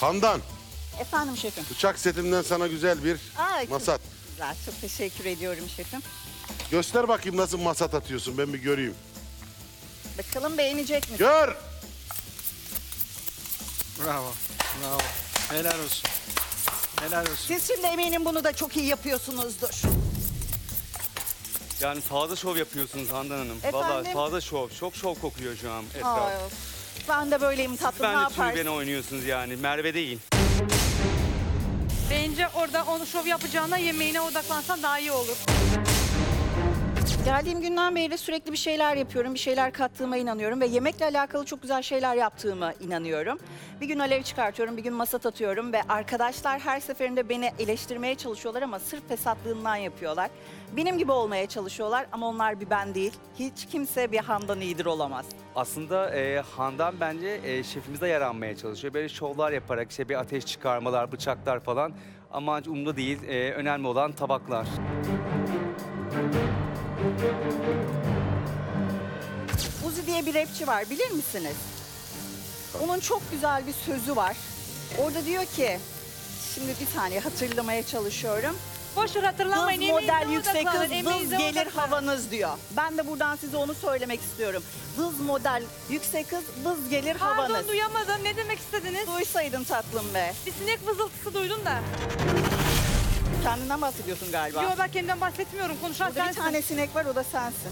Handan, Efendim şefim. bıçak setimden sana güzel bir Aa, masat. Güzel, çok teşekkür ediyorum şefim. Göster bakayım nasıl masat atıyorsun, ben bir göreyim. Bakalım beğenecek misin? Gör! Bravo. Bravo. Helal olsun. Helal olsun. Siz şimdi eminim bunu da çok iyi yapıyorsunuzdur. Yani fazla şov yapıyorsunuz Handan Hanım. Efendim? Vallahi fazla şov. Çok şov kokuyor şu an etraf. Ay, ben de böyleyim tatlım, ne Ben de yaparsın? tribüne oynuyorsunuz yani. Merve değil. Bence orada onu şov yapacağına yemeğine odaklansan daha iyi olur. Geldiğim günden beri sürekli bir şeyler yapıyorum, bir şeyler kattığıma inanıyorum ve yemekle alakalı çok güzel şeyler yaptığıma inanıyorum. Bir gün alev çıkartıyorum, bir gün masat atıyorum ve arkadaşlar her seferinde beni eleştirmeye çalışıyorlar ama sırf fesatlığımdan yapıyorlar. Benim gibi olmaya çalışıyorlar ama onlar bir ben değil. Hiç kimse bir Handan iyidir olamaz. Aslında Handan bence şefimize yaranmaya çalışıyor. Böyle şovlar yaparak işte bir ateş çıkarmalar, bıçaklar falan. Ama umurumda değil. Önemli olan tabaklar. Uzi diye bir rapçi var, bilir misiniz? Onun çok güzel bir sözü var. Orada diyor ki, şimdi bir saniye hatırlamaya çalışıyorum. Boş ver, hatırlamayın. Hız model Emeğinize yüksek odaklanın, hız, emeğinize hız gelir odaklanın. havanız diyor. Ben de buradan size onu söylemek istiyorum. Hız model yüksek hız, hız gelir havanız. Pardon, duyamadım. Ne demek istediniz? Duysaydın tatlım be. Bir sinek vızıltısı duydun da. Kendinden bahsediyorsun galiba. Yo, ben kendimden bahsetmiyorum. Konuşan Burada bir sensin. tane sinek var, o da sensin.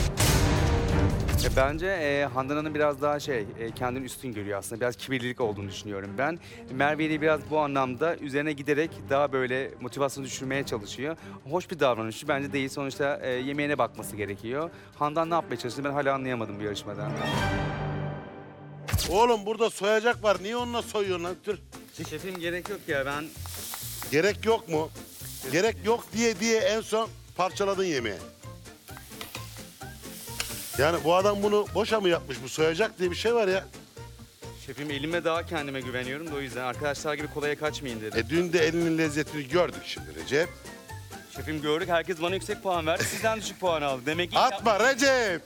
Bence Handan Hanım biraz daha kendini üstün görüyor aslında. Biraz kibirlilik olduğunu düşünüyorum ben. Merve'yi biraz bu anlamda üzerine giderek daha böyle motivasyonu düşürmeye çalışıyor. Hoş bir davranış bence değil. Sonuçta yemeğine bakması gerekiyor. Handan ne yapmaya çalıştı ben hala anlayamadım bu yarışmadan. Oğlum burada soyacak var, niye onunla soyuyorsun lan? Dur. Şefim gerek yok ya ben... Gerek yok mu? Gerek yok diye en son parçaladın yemeği. Yani bu adam bunu boşa mı yapmış? Bu soyacak diye bir şey var ya. Şefim elime daha kendime güveniyorum da o yüzden arkadaşlar gibi kolaya kaçmayın dedim. Dün de elinin lezzetini gördük şimdi Recep. Şefim gördük herkes bana yüksek puan verdi sizden düşük puan aldı. Demek ki Atma Recep.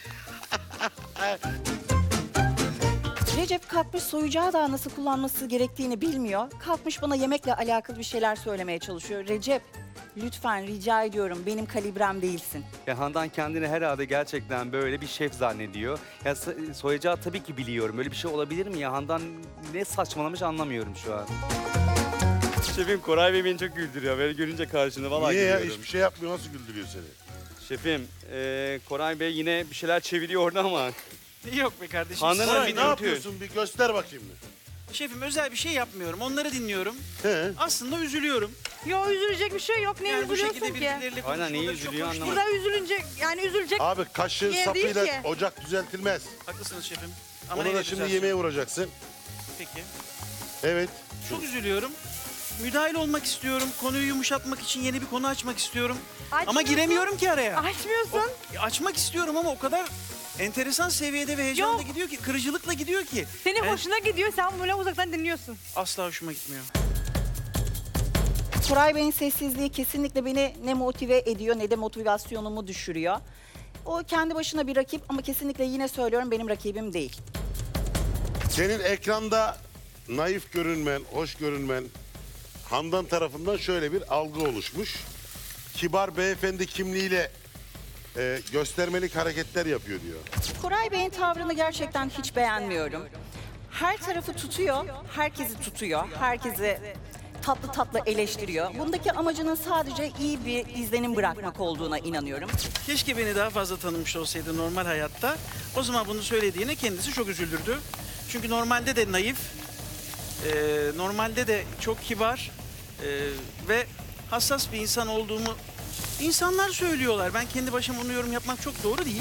Recep kalkmış soyacağı da nasıl kullanması gerektiğini bilmiyor. Kalkmış bana yemekle alakalı bir şeyler söylemeye çalışıyor. Recep, lütfen rica ediyorum, benim kalibrem değilsin. Ya Handan kendini herhalde gerçekten böyle bir şef zannediyor. Ya soyacağı tabii ki biliyorum. Böyle bir şey olabilir mi ya? Handan ne saçmalamış anlamıyorum şu an. Şefim Koray Bey beni çok güldürüyor. Böyle görünce karşında vallahi Niye ya? gülüyorum. Hiçbir şey yapmıyor. Nasıl güldürüyor seni? Şefim Koray Bey yine bir şeyler çeviriyor orada ama. Yok be kardeşim. Handan Koray Hanım ne bir dürtü. yapıyorsun? Bir göster bakayım bir. Şefim özel bir şey yapmıyorum. Onları dinliyorum. He. Aslında üzülüyorum. Yo, üzülecek bir şey yok. Ne Yani bu üzülüyorsun şekilde ki? birbirleriyle Aynen, neyi konuşmaları çok üzülüyor hoş değil. anlamadım. Burada üzülünce, yani üzülecek. Abi kaşığın Yer değil sapıyla ki. ocak düzeltilmez. Haklısınız şefim. Ama Onu neyle da şimdi düzelteceğim? yemeğe vuracaksın. Peki. Evet. Çok üzülüyorum. Müdahil olmak istiyorum. Konuyu yumuşatmak için yeni bir konu açmak istiyorum. Ama Açmıyorsun. giremiyorum ki araya. Açmıyorsun. Açmak istiyorum ama o kadar enteresan seviyede ve heyecanla Yok. gidiyor ki, kırıcılıkla gidiyor ki. Senin Evet. hoşuna gidiyor. Sen böyle uzaktan dinliyorsun. Asla hoşuma gitmiyor. Koray Bey'in sessizliği kesinlikle beni ne motive ediyor ne de motivasyonumu düşürüyor. O kendi başına bir rakip ama kesinlikle yine söylüyorum, benim rakibim değil. Senin ekranda naif görünmen, hoş görünmen Handan tarafından şöyle bir algı oluşmuş. Kibar beyefendi kimliğiyle göstermelik hareketler yapıyor diyor. Koray Bey'in tavrını gerçekten hiç beğenmiyorum. Her tarafı tutuyor, herkesi tutuyor, herkesi tatlı tatlı eleştiriyor. Bundaki amacının sadece iyi bir izlenim bırakmak olduğuna inanıyorum. Keşke beni daha fazla tanımış olsaydı normal hayatta. O zaman bunu söylediğine kendisi çok üzülürdü. Çünkü normalde de naif, normalde de çok kibar ve hassas bir insan olduğumu insanlar söylüyorlar. Ben kendi başıma onu yorum yapmak çok doğru değil.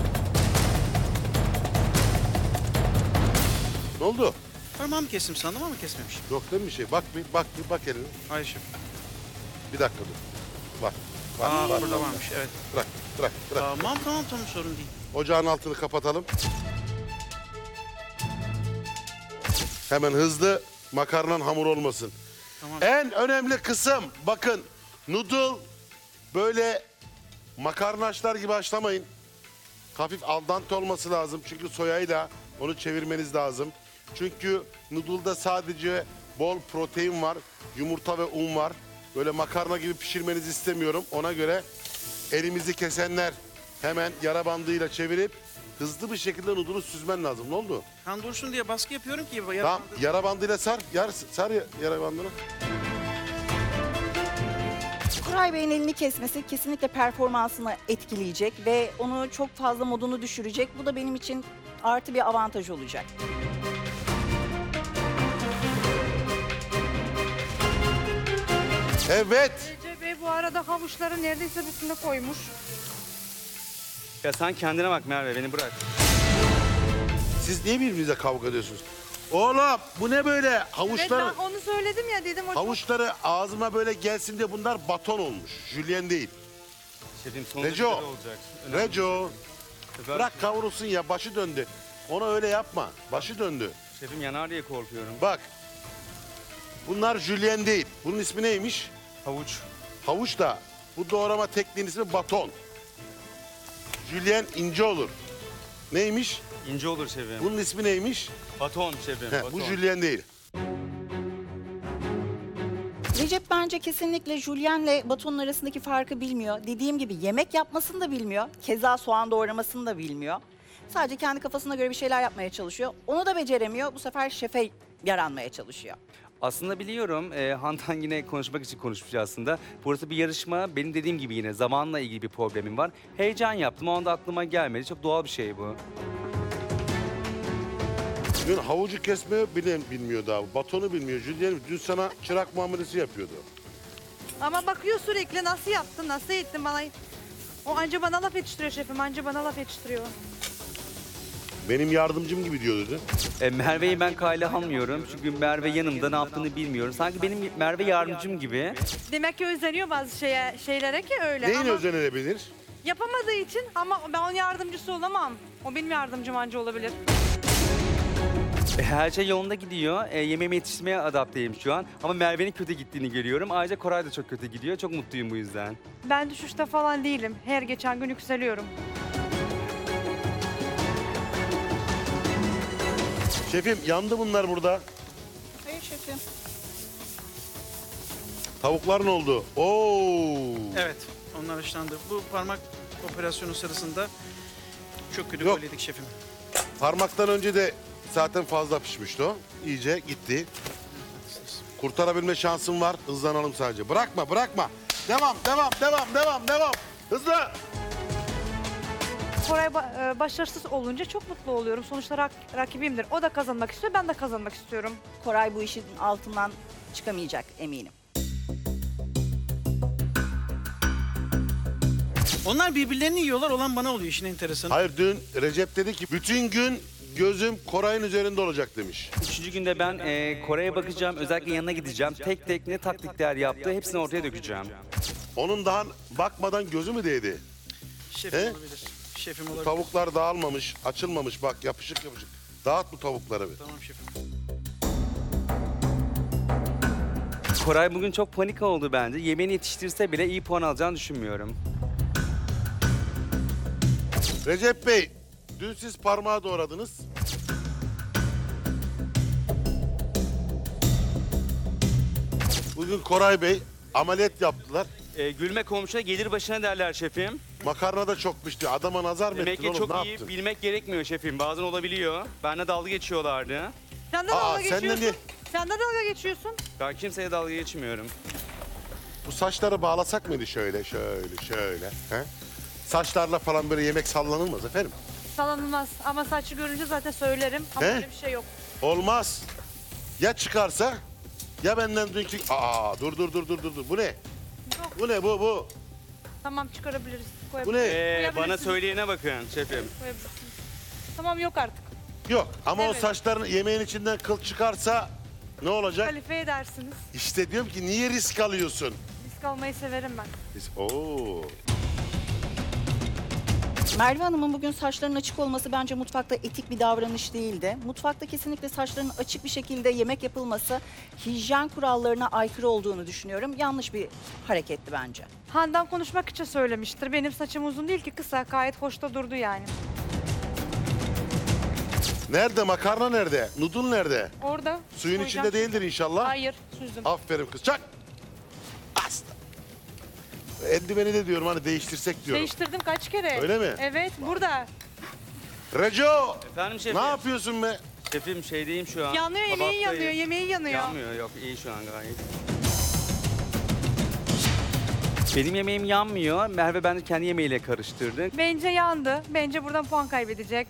Ne oldu? Parmağımı kestim sandım ama kesmemişim. Yok değil mi bir şey? Bak bak eline. Hayır şef. Bir dakika dur. Bak. Aa, bak, burada bak. varmış, evet. Bırak. Tamam sorun değil. Ocağın altını kapatalım. Hemen hızlı makarnan hamur olmasın. Tamam. En önemli kısım bakın noodle böyle makarnaşlar gibi haşlamayın. Hafif al dente olması lazım çünkü soyayla onu çevirmeniz lazım. Çünkü noodle'da sadece bol protein var, yumurta ve un var. Böyle makarna gibi pişirmenizi istemiyorum. Ona göre elimizi kesenler hemen yara bandıyla çevirip hızlı bir şekilde noodle'u süzmen lazım. Ne oldu? Kan dursun diye baskı yapıyorum ki. Tamam, yara bandıyla sar. Sar yara bandını. Koray Bey'in elini kesmesi kesinlikle performansını etkileyecek ve onu çok fazla modunu düşürecek. Bu da benim için artı bir avantaj olacak. Evet. Recep Bey bu arada havuçları neredeyse bütününe koymuş. Ya sen kendine bak Merve, beni bırak. Siz niye birbirinize kavga ediyorsunuz? Oğlum bu ne böyle? Evet Havuçları, ben onu söyledim ya dedim. O çok... havuçları ağzıma böyle gelsin diye bunlar baton olmuş. Jülyen değil. Şefim sonunda Reco. güzel olacak. Önemli. Reco. Efendim? Bırak kavrulsun ya, başı döndü. Ona öyle yapma. Başı döndü. Şefim yanar diye korkuyorum. Bak. Bunlar jülyen değil. Bunun ismi neymiş? Havuç. Havuç da. Bu doğrama tekniğinin ismi baton. Jülyen ince olur. Neymiş? İnce olur şefim. Bunun ismi neymiş? Baton şefim. He, baton. bu jülyen değil. Recep bence kesinlikle Julien'le Baton'un arasındaki farkı bilmiyor. Dediğim gibi yemek yapmasını da bilmiyor. Keza soğan doğramasını da bilmiyor. Sadece kendi kafasına göre bir şeyler yapmaya çalışıyor. Onu da beceremiyor. Bu sefer şefe yaranmaya çalışıyor. Aslında biliyorum Handan yine konuşmak için konuşmuş aslında. Burası bir yarışma. Benim dediğim gibi yine zamanla ilgili bir problemim var. Heyecan yaptım. O anda aklıma gelmedi. Çok doğal bir şey bu. Dün havucu kesmeyi bilmiyor daha. Batonu bilmiyor. Jülyen dün sana çırak muamelesi yapıyordu. Ama bakıyor sürekli nasıl yaptın, nasıl ettin bana. O anca bana laf yetiştiriyor şefim, anca bana laf yetiştiriyor. Benim yardımcım gibi diyordu dün. Merve'yi ben kayla almıyorum. Çünkü Merve yanımda ne yaptığını bilmiyorum. Sanki benim Merve yardımcım gibi. Demek ki özeniyor bazı şeylere ki öyle. Neyin ama özenilebilir? yapamadığı için ama ben onun yardımcısı olamam. O benim yardımcım anca olabilir. Her şey yolunda gidiyor. Yemeğimi yetiştirmeye adapteyim şu an. Ama Merve'nin kötü gittiğini görüyorum. Ayrıca Koray da çok kötü gidiyor. Çok mutluyum bu yüzden. Ben düşüşte falan değilim. Her geçen gün yükseliyorum. Şefim yandı bunlar burada. Hayır şefim. Tavuklar ne oldu? Oo. Evet, onlar haşlandı. Bu parmak operasyonu sırasında çok kötü Yok. gol yedik şefim. Parmaktan önce de zaten fazla pişmişti o. İyice gitti. Kurtarabilme şansım var. Hızlanalım sadece. Bırakma, bırakma. Devam, devam, devam, devam, devam. Hızlı. Koray başarısız olunca çok mutlu oluyorum. Sonuçta rakibimdir. O da kazanmak istiyor, ben de kazanmak istiyorum. Koray bu işin altından çıkamayacak eminim. Onlar birbirlerini yiyorlar, olan bana oluyor işin enteresanı. Hayır dün Recep dedi ki bütün gün gözüm Koray'ın üzerinde olacak demiş. Üçüncü günde ben Koray'a bakacağım. Özellikle yanına gideceğim. Tek tek ne taktikler yaptı hepsini ortaya dökeceğim. Onun daha bakmadan gözü mü değdi? Şefim He? olabilir. Şefim olabilir. Tavuklar dağılmamış, açılmamış. Bak yapışık yapışık. Dağıt bu tavukları bir. Tamam şefim. Koray bugün çok panik oldu bence. Yemeğini yetiştirse bile iyi puan alacağını düşünmüyorum. Recep Bey, dün siz parmağı doğradınız. Bugün Koray Bey ameliyat yaptılar. Gülme komşuna gelir başına derler şefim. Makarna da çok pişti. Adama nazar mı Demek ettin ki oğlum? çok Ne iyi yaptın? bilmek gerekmiyor şefim. Bazen olabiliyor. Benimle dalga geçiyorlardı. Sen de Aa, dalga sen de geçiyorsun. niye- Sen de dalga geçiyorsun. Ben kimseye dalga geçmiyorum. Bu saçları bağlasak mıydı şöyle, şöyle, şöyle? He? Saçlarla falan böyle yemek sallanılmaz efendim. Salınmaz ama saçı görünce zaten söylerim. Ama He? öyle bir şey yok. Olmaz. Ya çıkarsa ya benden dünkü... Aa dur. Bu ne? Yok. Bu ne bu? Tamam çıkarabiliriz. Bu ne? Koyabilirsiniz. Bana söyleyene bakın şefim. Koyabilirsiniz. Tamam yok artık. Yok ama o Evet. saçların yemeğin içinden kıl çıkarsa ne olacak? Kalifiye edersiniz. İşte diyorum ki niye risk alıyorsun? Risk almayı severim ben. Oo. Merve Hanım'ın bugün saçlarının açık olması bence mutfakta etik bir davranış değildi. Mutfakta kesinlikle saçların açık bir şekilde yemek yapılması hijyen kurallarına aykırı olduğunu düşünüyorum. Yanlış bir hareketti bence. Handan konuşmak için söylemiştir. Benim saçım uzun değil ki kısa. Gayet hoş da durdu yani. Nerede makarna nerede? Noodle nerede? Orada. Suyun koyacağım. içinde değildir inşallah. Hayır, süzdüm. Aferin kız. Çak. Asla. Eldiveni de diyorum hani değiştirsek diyorum. Değiştirdim kaç kere. Öyle mi? Evet, burada. Reco. Efendim şefim. Ne yapıyorsun be? Şefim şeydeyim şu an. Yanıyor, yemeğin Kabaktayım. yanıyor, yemeğin yanıyor. Yanmıyor yok iyi şu an gayet. Benim yemeğim yanmıyor. Merve ben de kendi yemeğiyle karıştırdı. Bence yandı. Bence buradan puan kaybedecek.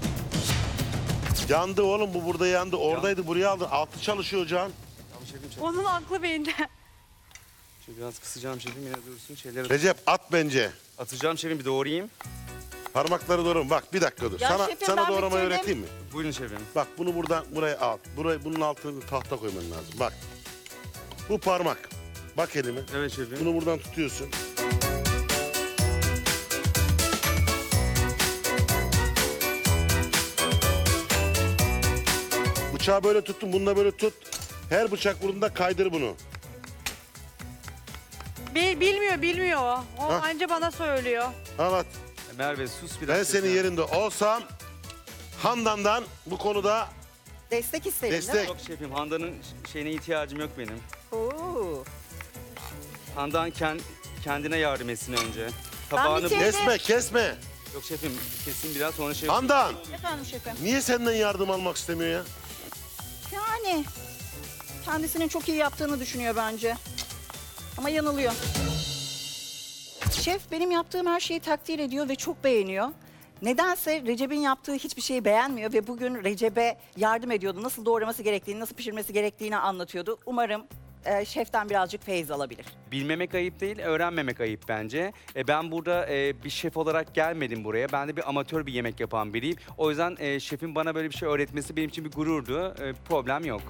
Yandı oğlum bu burada yandı. Oradaydı buraya aldın. Altı çalışıyor Can. Tamam şefim Onun aklı beyinde. Şöyle biraz kısacağım şefim yine dursun şeyleri. Recep at bence. Atacağım şefim bir doğrayayım. Parmakları doğru. Bak bir dakika dur. Ya Sana şefim, sana ben doğramayı bitirdim. öğreteyim mi? Buyurun şefim. Bak bunu buradan buraya al. Bunun altına tahta koyman lazım. Bak. Bu parmak. Bak elime. Evet şefim. Bunu buradan tutuyorsun. Bıçağı böyle tuttun, bununla böyle tut. Her bıçak vurduğunda kaydır bunu. Bilmiyor o. O Hah. anca bana söylüyor. Anlat. Merve sus biraz. Ben senin şefim. yerinde olsam Handan'dan bu konuda Destek isterim Destek. değil mi? Yok şefim Handan'ın şeyine ihtiyacım yok benim. Oo. Handan kendine yardım etsin önce. Tabağını bitirdim. kesme kesme. Yok şefim kesin biraz sonra şey. Handan Efendim şefim. niye senden yardım almak istemiyor ya? Yani kendisinin çok iyi yaptığını düşünüyor bence. Ama yanılıyor. Şef benim yaptığım her şeyi takdir ediyor ve çok beğeniyor. Nedense Recep'in yaptığı hiçbir şeyi beğenmiyor ve bugün Recep'e yardım ediyordu. Nasıl doğraması gerektiğini, nasıl pişirmesi gerektiğini anlatıyordu. Umarım şeften birazcık feyz alabilir. Bilmemek ayıp değil, öğrenmemek ayıp bence. Ben burada bir şef olarak gelmedim buraya. Ben de bir amatör bir yemek yapan biriyim. O yüzden şefin bana böyle bir şey öğretmesi benim için bir gururdu. Problem yok.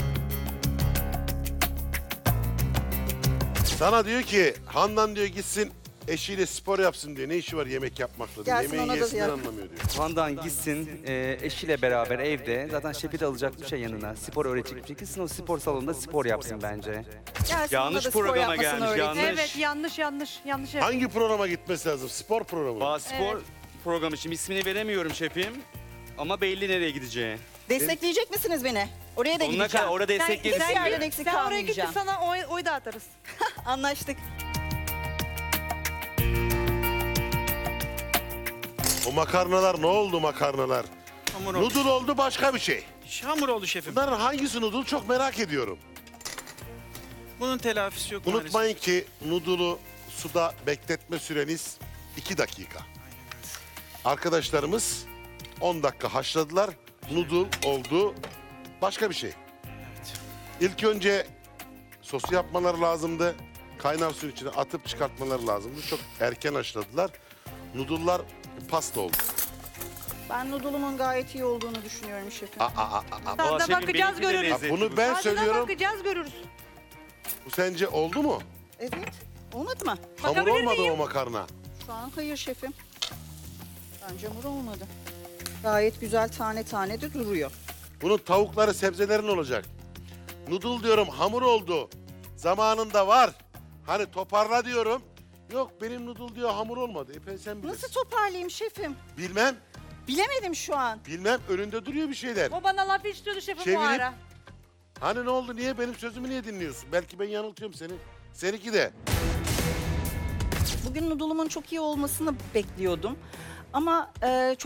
Sana diyor ki Handan diyor gitsin eşiyle spor yapsın diyor. Ne işi var yemek yapmakla diyor. Gelsin Yemeğin ona da yesinden ziyaret. anlamıyor diyor. Handan gitsin eşiyle beraber evde. Zaten şefi de alacak bir şey yanına. Spor öğretecek bir şey. Gitsin o spor salonunda spor yapsın bence. Gelsin Yanlış ona da spor programa yapmasını gelmiş, öğreteyim. yanlış. Evet, yanlış. Evet. Hangi programa gitmesi lazım? Spor programı. Spor Evet. programı için ismini veremiyorum şefim. Ama belli nereye gideceği. Destekleyecek misiniz beni? Oraya da Onunla gideceğim. kadar orada Sen, destekleriz. Hiçbir yerden sen, eksik sen oraya git kalmayacağım. sana oy da atarız. Anlaştık. O makarnalar ne oldu makarnalar? Hamur oldu. Noodle oldu başka bir şey. Hamur oldu şefim. Bunların hangisi noodle çok merak ediyorum. Bunun telafisi yok Unutmayın ki noodle'u suda bekletme süreniz 2 dakika. Arkadaşlarımız 10 dakika haşladılar. Noodle oldu başka bir şey. İlk önce sosu yapmaları lazımdı. Kaynar suyun içine atıp çıkartmaları lazımdı. Çok erken haşladılar. Noodle'lar pasta oldu. Ben noodle'umun gayet iyi olduğunu düşünüyorum şefim. Tadına Valla şefim, bakacağız, benimki de görürüz. lezzetli Bunu bu. ben Tadına söylüyorum. bakacağız, görürüz. Bu sence oldu mu? Evet. Olmadı mı? Hamur Bakabilir olmadı miyim? o makarna. Şu an hayır şefim. Bence hamur olmadı. Gayet güzel tane tane de duruyor. Bunun tavukları, sebzelerin olacak. Noodle diyorum hamur oldu. Zamanında var. Hani toparla diyorum. Yok benim noodle diyor hamur olmadı. Sen bilirsin. Nasıl toparlayayım şefim? Bilmem. Bilemedim şu an. Bilmem. Önünde duruyor bir şeyler. O bana laf istiyordu şefim bu Çevirip- ara. Hani ne oldu? Niye benim sözümü niye dinliyorsun? Belki ben yanıltıyorum seni. Seninki de. Bugün noodle'umun çok iyi olmasını bekliyordum. Ama çok